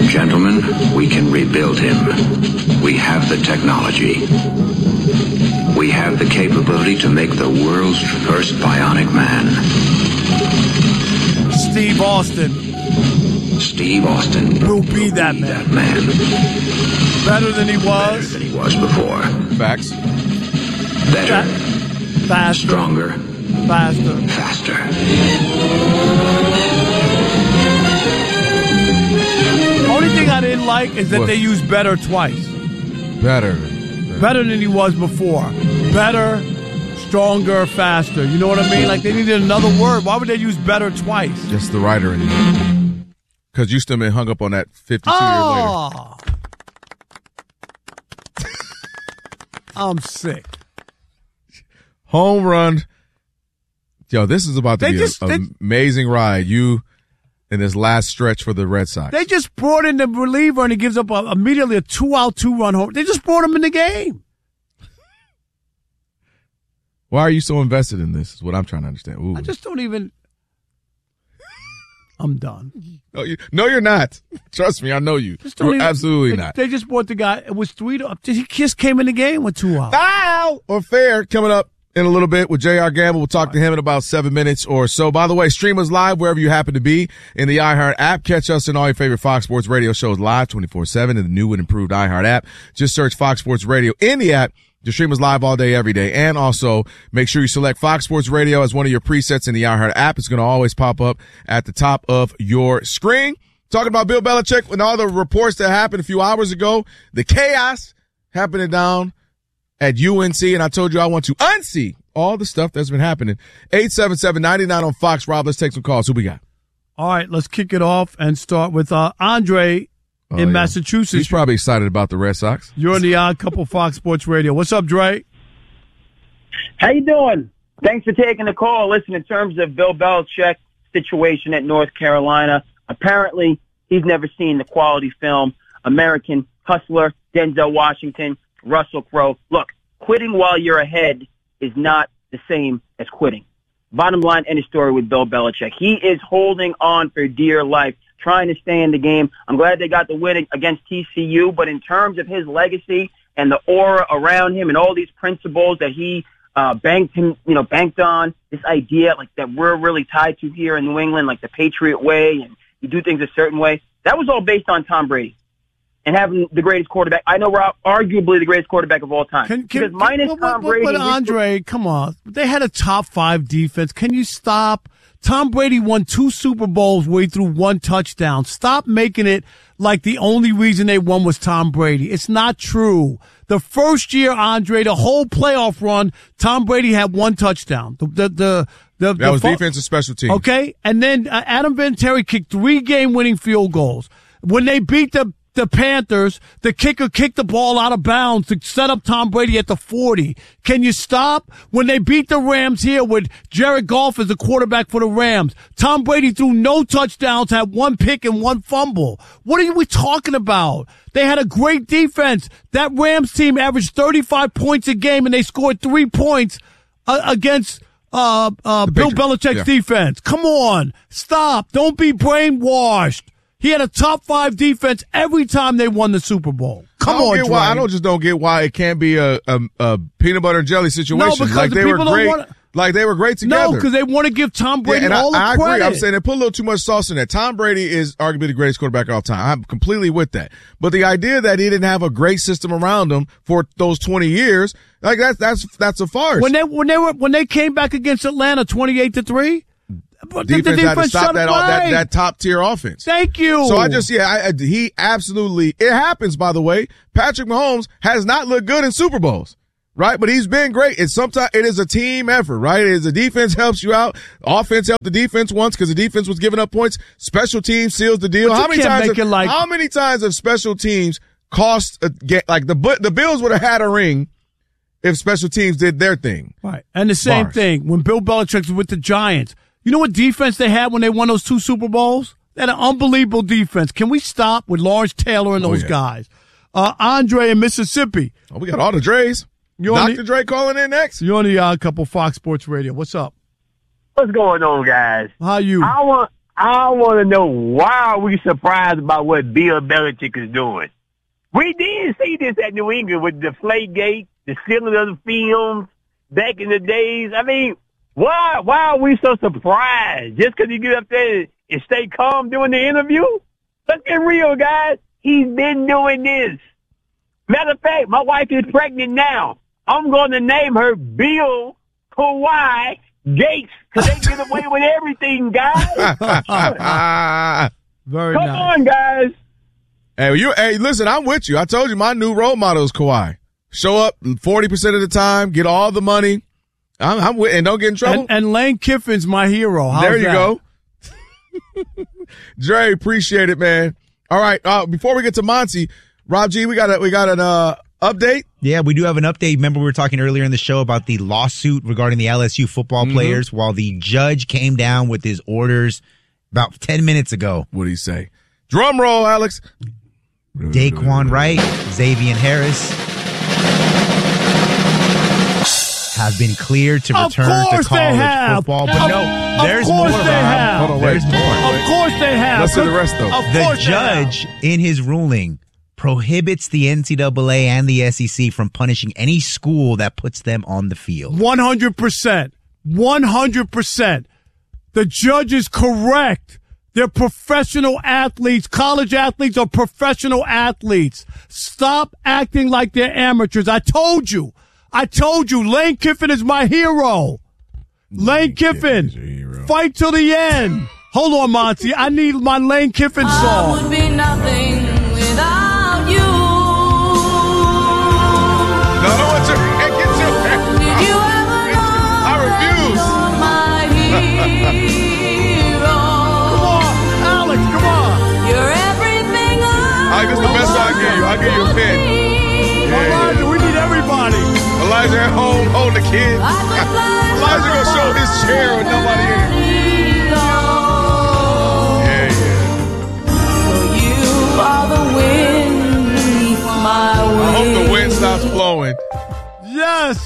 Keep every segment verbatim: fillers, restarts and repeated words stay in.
Gentlemen, we can rebuild him. We have the technology. We have the capability to make the world's first bionic man. Steve Austin. Steve Austin will be that be man. That man. Better than he was. Better than he was before. Facts. Better. Fa- faster. Stronger. Faster. Faster. Only thing I didn't like is that What? they used better twice. Better. Better than he was before. Better, stronger, faster. You know what I mean? Like they needed another word. Why would they use better twice? Just the writer in you. Because you still been hung up on that fifty-two Oh. years later. I'm sick. Home run. Yo, this is about to They be just- an they- amazing ride. You in this last stretch for the Red Sox. They just brought in the reliever and he gives up a, immediately a two-out, two-run home. They just brought him in the game. Why are you so invested in this? Is what I'm trying to understand. Ooh. I just don't even. I'm done. No, you, no, you're not. Trust me, I know you. Just don't You're even- absolutely they, not. They just brought the guy. It was three to. He just came in the game with two outs. Foul or fair coming up in a little bit with J R. Gamble. We'll talk to him in about seven minutes or so. By the way, stream us live wherever you happen to be in the iHeart app. Catch us in all your favorite Fox Sports radio shows live twenty-four seven in the new and improved iHeart app. Just search Fox Sports Radio in the app. The stream is live all day, every day. And also, make sure you select Fox Sports Radio as one of your presets in the iHeart app. It's going to always pop up at the top of your screen. Talking about Bill Belichick and all the reports that happened a few hours ago. The chaos happening down at U N C. And I told you I want to unsee all the stuff that's been happening. eight seven seven, nine nine on Fox. Rob, let's take some calls. Who we got? All right, let's kick it off and start with uh, Andre Oh, in yeah. Massachusetts. He's probably excited about the Red Sox. You're on the Odd Couple Fox Sports Radio. What's up, Dre? How you doing? Thanks for taking the call. Listen, in terms of Bill Belichick's situation at North Carolina, apparently he's never seen the quality film American Hustler, Denzel Washington, Russell Crowe. Look, quitting while you're ahead is not the same as quitting. Bottom line, end of story with Bill Belichick. He is holding on for dear life, trying to stay in the game. I'm glad they got the win against T C U, but in terms of his legacy and the aura around him and all these principles that he uh, banked him, you know, banked on, this idea like that we're really tied to here in New England, like the Patriot way, and you do things a certain way. That was all based on Tom Brady and having the greatest quarterback. I know we're arguably the greatest quarterback of all time. Can, can, because minus but, Tom but, Brady, but Andre, come on. They had a top five defense. Can you stop? Tom Brady won two Super Bowls where he threw one touchdown. Stop making it like the only reason they won was Tom Brady. It's not true. The first year, Andre, the whole playoff run, Tom Brady had one touchdown. The the the, the That the was fo- defense and special teams. Okay, and then uh, Adam Vinatieri kicked three game-winning field goals. When they beat the the Panthers, the kicker kicked the ball out of bounds to set up Tom Brady at the forty. Can you stop? When they beat the Rams here with Jared Goff as the quarterback for the Rams, Tom Brady threw no touchdowns, had one pick and one fumble. What are we talking about? They had a great defense. That Rams team averaged thirty-five points a game, and they scored three points uh, against uh, uh, Bill Patriots, Belichick's yeah. defense. Come on. Stop. Don't be brainwashed. He had a top five defense every time they won the Super Bowl. Come I don't on, get why, I Dre. don't just don't get why it can't be a, a, a peanut butter and jelly situation. because like the they were people don't great. wanna- Like they were great together. No, because they want to give Tom Yeah, Brady and all I, the I credit. agree. I'm saying they put a little too much sauce in that. Tom Brady is arguably the greatest quarterback of all time. I'm completely with that. But the idea that he didn't have a great system around him for those twenty years, like that's that's that's a farce. when they when they were when they came back against Atlanta, twenty-eight to three, but the- defense, the had to defense stop shut that, it that right. that top tier offense. Thank you. So I just, yeah, I, I, he absolutely, it happens, by the way. Patrick Mahomes has not looked good in Super Bowls, right? But he's been great. It's sometimes, it is a team effort, right? It is the defense helps you out. Offense helped the defense once because the defense was giving up points. Special teams seals the deal. But you How many can't times, make have, it like- how many times have special teams cost, a, get, like the, the Bills would have had a ring if special teams did their thing. Right. And the same Bars. thing when Bill Belichick was with the Giants. You know what defense they had when they won those two Super Bowls? They had an unbelievable defense. Can we stop with Lawrence Taylor and Oh, those yeah. guys? Uh, Andre in Mississippi. Oh, we got all the Dre's. You're on Doctor the- Dre calling in next. You're on the Odd Couple Fox Sports Radio. What's up? What's going on, guys? How you? I want I want to know why are we surprised about what Bill Belichick is doing. We did see this at New England with the Deflategate, the stealing of the films back in the days. I mean, why why are we so surprised? Just because you get up there and stay calm during the interview? Let's get real, guys. He's been doing this. Matter of fact, my wife is pregnant now. I'm going to name her Bill Kawhi Gates because they get away with everything, guys. Very Come nice. on, guys. Hey, you. Hey, listen, I'm with you. I told you my new role model is Kawhi. Show up forty percent of the time, get all the money. I'm, I'm with, and don't get in trouble. And, and Lane Kiffin's my hero. How's there you that? go. Dre, appreciate it, man. All right. Uh, before we get to Monty, Rob G, we got a, we got an uh, update. Yeah, we do have an update. Remember, we were talking earlier in the show about the lawsuit regarding the L S U football Mm-hmm. players. While the judge came down with his orders about ten minutes ago. What do you say? Drum roll, Alex. Daquan Wright, Xavier Harris have been cleared to Of return to course they college have. football. But Of- no, of there's course more, they Rob. have. Hold on, wait. There's more. Of course they have. Let's do the rest, though. Of The course they have. judge, in his ruling, prohibits the N C double A and the S E C from punishing any school that puts them on the field. one hundred percent. one hundred percent. The judge is correct. They're professional athletes. College athletes are professional athletes. Stop acting like they're amateurs. I told you. I told you. Lane Kiffin is my hero. Lane Kiffin. Kiffin's your hero. Fight till the end. Hold on, Monty. I need my Lane Kiffin I song. would be nothing without you. No, no, what's your hey, get your Did you ever know I refuse. you're my hero? Come on, Alex, come on. You're everything I All right, this is the best I'll give you. I'll give you a pin. Yeah, Elijah, yeah. we need everybody. Elijah at home, holding the kid. Elijah gonna show his chair with nobody in it. Yeah, yeah. You are the wind beneath my I hope the wings. wind stops blowing. Yes.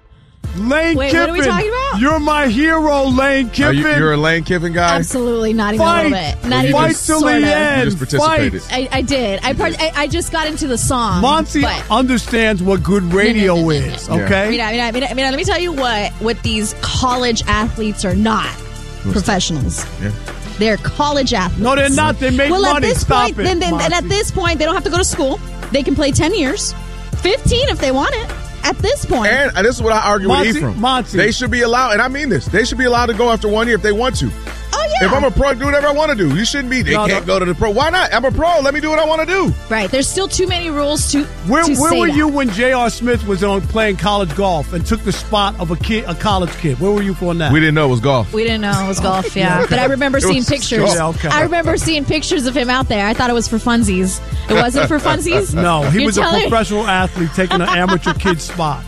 Lane Wait, Kiffin. what are we talking about? You're my hero, Lane Are Kiffin. you, you're a Lane Kiffin guy? Absolutely not even Fight. a little bit. Not Well, you even Fight just- till sort the of. end. You just participated. Fight. I, I did. I, part, I I just got into the song. Monty but- understands what good radio No, no, no, no, is, no. Yeah. okay? I mean, I mean, I mean, I mean, let me tell you what what these college athletes are not professionals. Yeah. They're college athletes. No, they're not. They make well, money. at this Stop point, it, then, then, and at Monty. this point, they don't have to go to school. They can play ten years, fifteen if they want it. At this point, And, and this is what I argue Monty- with Ephraim. Monty. They should be allowed, and I mean this, they should be allowed to go after one year if they want to. oh yeah, If I'm a pro, do whatever I want to do. You shouldn't be. They No, can't no. go to the pro. Why not? I'm a pro. Let me do what I want to do. right. There's still too many rules to. Where, to where say were that. you when J R. Smith was on playing college golf and took the spot of a kid, a college kid? Where were you for that? We didn't know it was golf. We didn't know it was golf, yeah. But I remember It seeing was pictures. golf. Yeah, okay. I remember seeing pictures of him out there. I thought it was for funsies. It wasn't for funsies? No, he You're was a telling me? professional athlete taking an amateur kid's spot.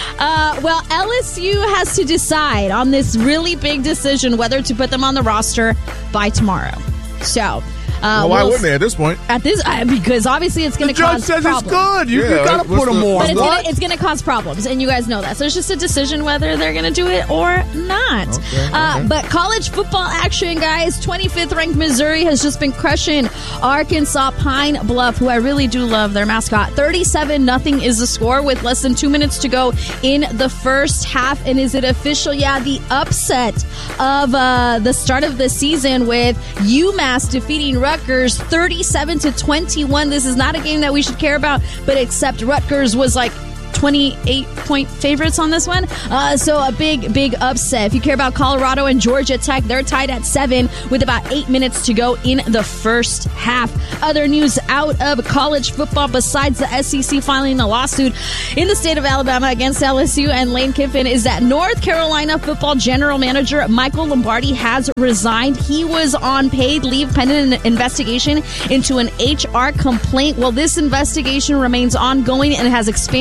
Uh, well, L S U has to decide on this really big decision whether to put them on the roster by tomorrow. So, uh, Well, why we'll- wouldn't they at this point? At this, uh, because obviously it's going The to judge cause says problems. it's good. You, you Yeah, got to what's put them the- on. But it's What? gonna, it's gonna cause problems, and you guys know that. So it's just a decision whether they're gonna do it or not. Okay, Uh, okay. but college football action, guys. twenty-fifth ranked Missouri has just been crushing Arkansas Pine Bluff, who I really do love their mascot. thirty-seven nothing is the score with less than two minutes to go in the first half. And is it official? Yeah, the upset of uh, the start of the season with UMass defeating Rutgers thirty-seven to twenty-one. This is not a game that we should care about, but except Rutgers was like twenty-eight point favorites on this one. Uh, so a big, big upset. If you care about Colorado and Georgia Tech, they're tied at seven with about eight minutes to go in the first half. Other news out of college football besides the S E C filing a lawsuit in the state of Alabama against L S U and Lane Kiffin is that North Carolina football general manager Michael Lombardi has resigned. He was on paid leave pending an investigation into an H R complaint. Well, this investigation remains ongoing and has expanded beyond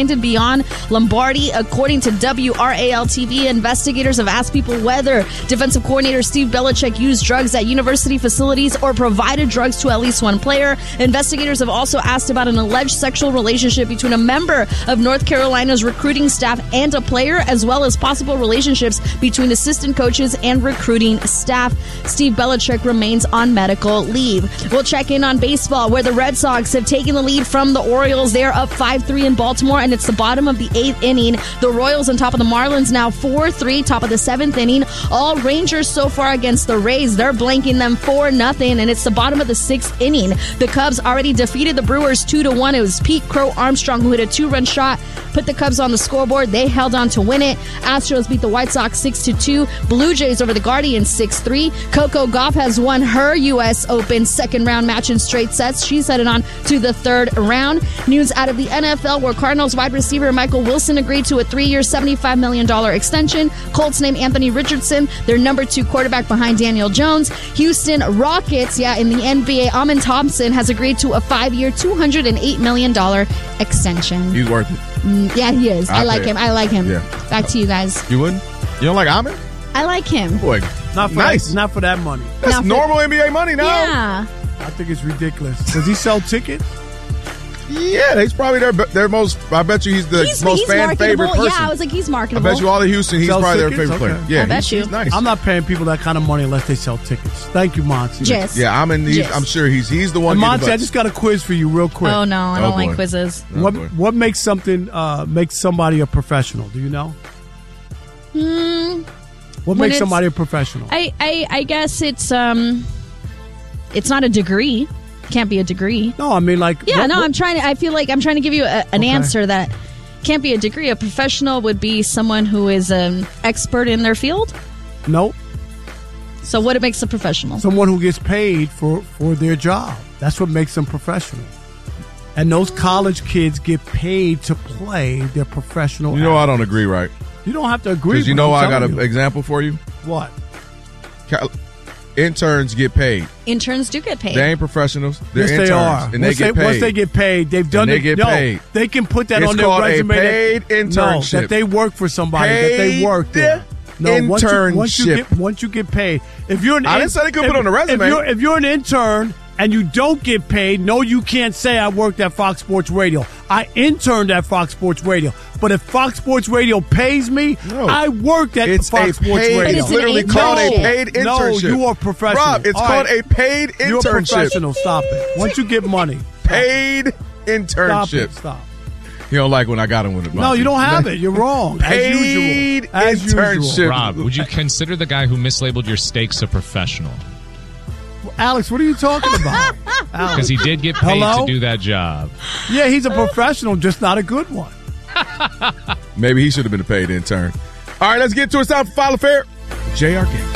Ron Lombardi. According to W R A L T V, investigators have asked people whether defensive coordinator Steve Belichick used drugs at university facilities or provided drugs to at least one player. Investigators have also asked about an alleged sexual relationship between a member of North Carolina's recruiting staff and a player, as well as possible relationships between assistant coaches and recruiting staff. Steve Belichick remains on medical leave. We'll check in on baseball, where the Red Sox have taken the lead from the Orioles. They're up five three in Baltimore, and it's the bottom of the eighth inning. The Royals on top of the Marlins now four three, top of the seventh inning. All Rangers so far against the Rays. They're blanking them four nothing, and it's the bottom of the sixth inning. The Cubs already defeated the Brewers two to one. It was Pete Crow Armstrong who hit a two-run shot, put the Cubs on the scoreboard. They held on to win it. Astros beat the White Sox six to two. Blue Jays over the Guardians six three. Coco Gauff has won her U S Open second round match in straight sets. She's headed on to the third round. News out of the N F L, where Cardinals wide receiver Michael Wilson agreed to a three-year, seventy-five million dollars extension. Colts named Anthony Richardson their number two quarterback behind Daniel Jones. Houston Rockets, yeah, in the N B A, Amin Thompson has agreed to a five-year, two hundred eight million dollars extension. He's worth it. Mm, yeah, he is. I, I like pay. him. I like him. Yeah. Back to you guys. You wouldn't? You don't like Amin? I like him. Boy, Not for nice. that, not for that money. That's Not for- normal N B A money now. Yeah. I think it's ridiculous. Does he sell tickets? Yeah, he's probably their their most. I bet you he's the He's, most he's fan favorite marketable. person. Yeah, I was like, he's I marketable. bet you all of Houston, he's Sells probably their tickets? favorite Okay. player. Yeah, I bet he's, you. he's nice. I'm not paying people that kind of money unless they sell tickets. Thank you, Monty. Jess. Yeah, I'm in. These, Yes. I'm sure he's he's the one. And getting Monty, the I just got a quiz for you, real quick. Oh, no. I Oh, don't boy. like quizzes. Oh, what boy. what makes something uh, makes somebody a professional? Do you know? Hmm. What When makes it's- somebody a professional? I, I, I guess it's um, it's not a degree. Can't be a degree. No, I mean like. Yeah, what- no, what- I'm trying to. I feel like I'm trying to give you a, an Okay. answer that can't be a degree. A professional would be someone who is an expert in their field. No, So what makes a professional? someone who gets paid for for their job. That's what makes them professional. And those college kids get paid to play their professional. You know, I don't athletes. agree, right? You don't have to agree. Because you but know, I'm I got telling an you. example for you. What? Cal- Interns get paid. Interns do get paid. They ain't professionals. They're Yes, interns, they are. and once they get paid. Once they get paid, they've done And they it. get no, paid. they can put that It's on their called a resume. that- paid No, internship. that they work for somebody. that they work there. No, once you, once you internship. get once you get paid, if you're an I in- didn't say they could if- put it on the resume. If you're, if you're an intern and you don't get paid, no, you can't say I worked at Fox Sports Radio. I interned at Fox Sports Radio. But if Fox Sports Radio pays me, No. I worked at It's Fox a Sports paid. Radio. But It's it's an literally called a internship. paid internship. No, you are professional. Rob, it's All called right. a paid You're a internship. professional. Stop it. Once you get money, Paid stop internship. it. Stop. You don't like when I got him with it. No, you don't have it. You're wrong. As Paid usual. As internship. usual. Rob, would you consider the guy who mislabeled your steaks a professional? Alex, what are you talking about? Because Alex. he did get paid Hello? to do that job. Yeah, he's a professional, just not a good one. Maybe he should have been a paid intern. All right, let's get to it. It's time for File Affair. J R Game.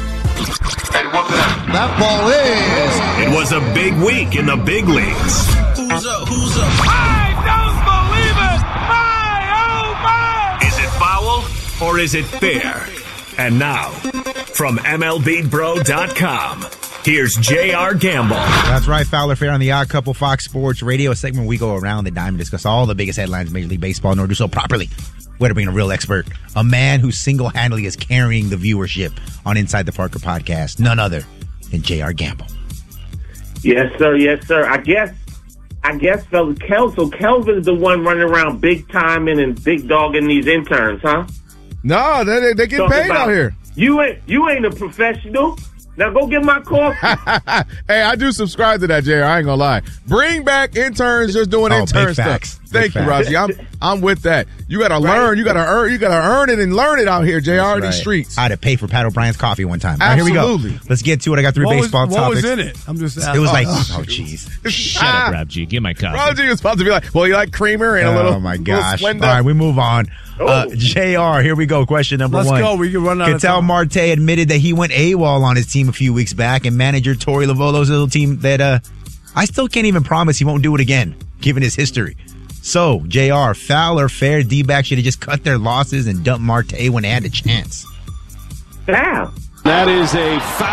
That ball is. It was a big week in the big leagues. Who's up? Who's up? I don't believe it! My, oh my! Is it foul or is it fair? And now, from M L B Bro dot com, here's J R Gamble. That's right, Fowler Fair on the Odd Couple Fox Sports Radio, a segment where we go around the dime and discuss all the biggest headlines in Major League Baseball, nor do so properly. We're to bring a real expert, a man who single-handedly is carrying the viewership on Inside the Parker podcast, none other than J R Gamble. Yes, sir. Yes, sir. I guess, I guess, fellas, Kel, so Kelvin's the one running around big timing and big dogging these interns, huh? No, they, they, they get Talking paid about, out here. You ain't, you ain't a professional. Now go get my coffee. Hey, I do subscribe to that, J R. I ain't gonna lie. Bring back interns just doing Oh, intern big stuff. facts. Thank Big you, facts. Rosie. I'm I'm with that. You gotta Right. learn. You gotta earn. You gotta earn it and learn it out here, J R. In That's these right. streets. I had to pay for Pat O'Brien's coffee one time. All right, here we go. Absolutely. Let's get to it. I got three What was, baseball what topics. was in it? I'm just asking. It was like, Oh, oh, jeez. Shut up, Rob G. Get my coffee. Rosie was supposed to be like, well, you like creamer and a little. Oh my little gosh! All Splenda? right, we move on. Uh, Oh. J R, here we go. Question number Let's one. go. We can run out of Ketel time. Marte admitted that he went AWOL on his team a few weeks back, and manager Torey Lovolo's little team that uh, I still can't even promise he won't do it again, given his history. So, J R, foul or fair? D-backs should have just cut their losses and dumped Marte when they had a chance. Foul. That is a foul.